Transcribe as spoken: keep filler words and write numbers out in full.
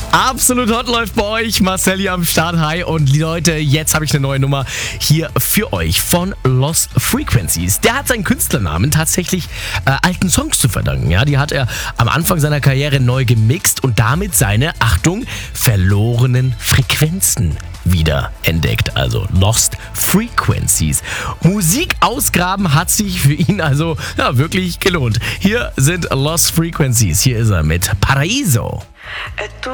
Absolut hot läuft bei euch. Marcel hier am Start. Hi. Und Leute, jetzt habe ich eine neue Nummer hier für euch von Lost Frequencies. Der hat seinen Künstlernamen tatsächlich äh, alten Songs zu verdanken. Ja, die hat er am Anfang seiner Karriere neu gemixt und damit seine, Achtung, verlorenen Frequenzen wieder entdeckt. Also Lost Frequencies. Musik ausgraben hat sich für ihn also ja, wirklich gelohnt. Hier sind Lost Frequencies. Hier ist er mit Paraíso. É tu